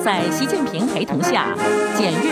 在习近平陪同下检阅